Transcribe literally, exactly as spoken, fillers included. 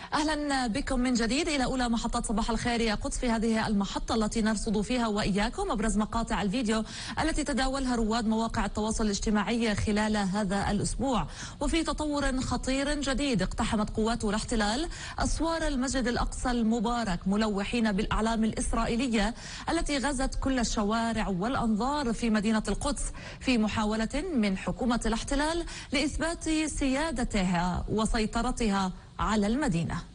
أهلا بكم من جديد إلى أولى محطات صباح الخير يا قدس، في هذه المحطة التي نرصد فيها وإياكم أبرز مقاطع الفيديو التي تداولها رواد مواقع التواصل الاجتماعي خلال هذا الأسبوع. وفي تطور خطير جديد، اقتحمت قوات الاحتلال أسوار المسجد الأقصى المبارك ملوحين بالأعلام الإسرائيلية التي غزت كل الشوارع والأنظار في مدينة القدس في محاولة من حكومة الاحتلال لإثبات سيادتها وسيطرتها على المدينة.